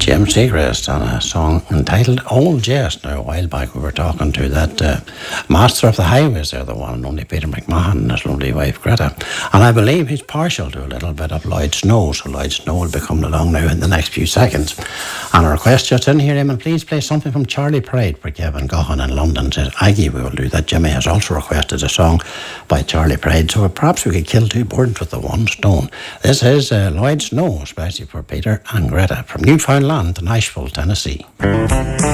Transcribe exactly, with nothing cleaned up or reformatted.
Jim Seacrest on a song entitled Old Jest. Now, a while back we were talking to that uh, master of the highways there, the one and only Peter McMahon and his lovely wife Greta. And I believe he's partial to a little bit of Lloyd Snow, so Lloyd Snow will be coming along now in the next few seconds. And a request just in here, Eamon, please play something from Charlie Pride for Kevin Gohan in London. Says Aggie, we will do that. Jimmy has also requested a song by Charlie Pride, so perhaps we could kill two birds with the one stone. This is uh, Lloyd Snow, especially for Peter and Greta, from Newfoundland to Nashville, Tennessee.